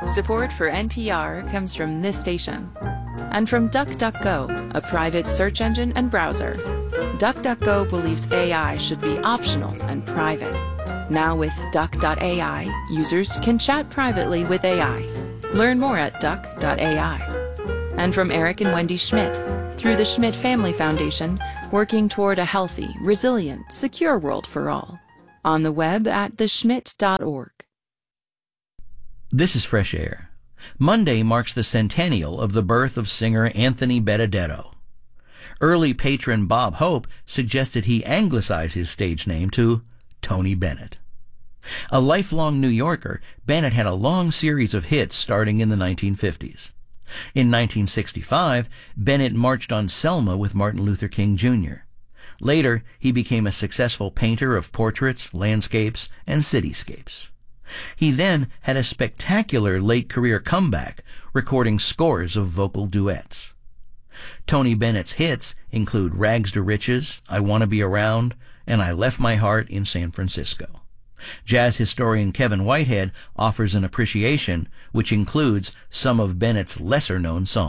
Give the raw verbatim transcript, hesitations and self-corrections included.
Support for N P R comes from this station and from DuckDuckGo, a private search engine and browser. DuckDuckGo believes A I should be optional and private. Now with Duck dot A I, users can chat privately with A I. Learn more at Duck dot A I. And from Eric and Wendy Schmidt, through the Schmidt Family Foundation, working toward a healthy, resilient, secure world for all. On the web at the schmidt dot org. This is Fresh Air. Monday marks the centennial of the birth of singer Anthony Benedetto. Early patron Bob Hope suggested he anglicize his stage name to Tony Bennett. A lifelong New Yorker, Bennett had a long series of hits starting in the nineteen fifties. In nineteen sixty-five, Bennett marched on Selma with Martin Luther King Junior Later, he became a successful painter of portraits, landscapes, and cityscapes. He then had a spectacular late-career comeback, recording scores of vocal duets. Tony Bennett's hits include Rags to Riches, I Want to Be Around, and I Left My Heart in San Francisco. Jazz historian Kevin Whitehead offers an appreciation which includes some of Bennett's lesser-known songs.